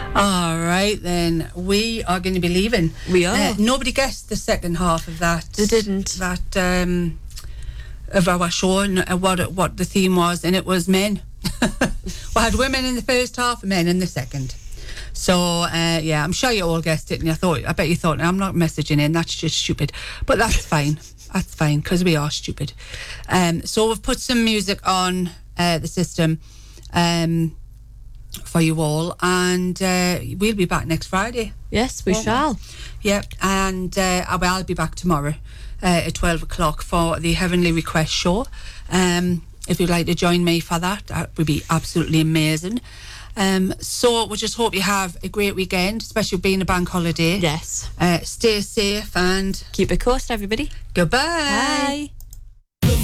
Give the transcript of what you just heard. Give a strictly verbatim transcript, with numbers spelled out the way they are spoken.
All right, then we are going to be leaving. We are. Uh, nobody guessed the second half of that. They didn't. That um, of our show and what it, what the theme was, and it was men. We had women in the first half, men in the second. So uh, yeah, I'm sure you all guessed it, and I thought, I bet you thought, I'm not messaging in. That's just stupid, but that's fine. That's fine because we are stupid. Um, so we've put some music on uh, the system. Um, for you all, and uh, we'll be back next Friday. Yes, we oh, shall. Yep, and uh, I'll be back tomorrow uh, at twelve o'clock for the Heavenly Request show. Um, if you'd like to join me for that, that would be absolutely amazing. Um, so we just hope you have a great weekend, especially being a bank holiday. Yes. Uh, stay safe and keep it coastal, everybody. Goodbye. Bye.